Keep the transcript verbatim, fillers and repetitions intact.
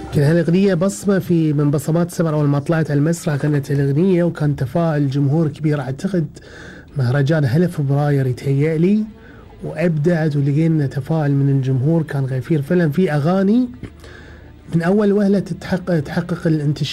كان هالأغنية بصمة في من بصمات السمر. أول ما طلعت على المسرح غنت الأغنية وكان تفاعل جمهور كبير. أعتقد مهرجان هلا فبراير يتهيألي، وأبدعت ولقينا تفاعل من الجمهور كان غفير. فعلا في أغاني من أول وهلة تتحقق تحقق الانتشار